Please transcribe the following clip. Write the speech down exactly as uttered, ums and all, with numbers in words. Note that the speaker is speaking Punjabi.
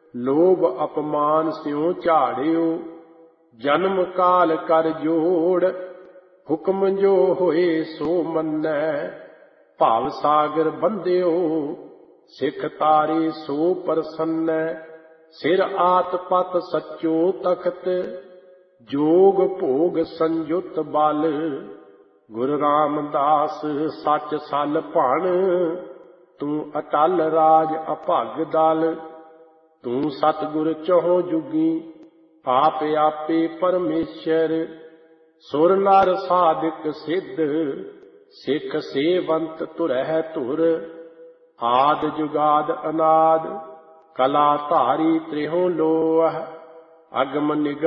ਲੋਭ ਅਪਮਾਨ ਸਿਉ ਝਾੜਿਓ, ਜਨਮ ਕਾਲ ਕਰ ਜੋੜ। ਹੁਕਮ ਜੋ ਹੋਏ ਸੋ ਮੰਨੈ, ਭਾਵ ਸਾਗਰ ਬੰਧਿਓ। ਸਿੱਖ ਤਾਰੇ ਸੋ ਪ੍ਰਸੰਨੈ, ਸਿਰ ਆਤ ਪਤ ਸੱਚੋ ਤਖਤ। ਜੋਗ ਭੋਗ ਸੰਯੁਤ ਬਲ, ਗੁਰੂ ਰਾਮਦਾਸ ਸੱਚ ਸਲ ਭਣ। ਤੂੰ ਅਟਲ ਰਾਜ ਅਭਗ ਦਲ, ਤੂੰ ਸਤਿਗੁਰ ਚਹੁ ਜੁਗੀ। ਆਪ ਆਪੇ ਪਰਮੇਸ਼ਰ, ਸੁਰ ਨਰ ਸਾਧਿਕ ਸਿੱਧ। ਸਿੱਖ ਸੇਵੰਤ ਧੁਰਹਿ ਧੁਰ, ਆਦ ਜੁਗਾਦ ਅਨਾਦ। ਕਲਾ ਧਾਰੀ ਤ੍ਰਿਹੁ ਲੋਹ, ਅਗਮ ਨਿਗਮ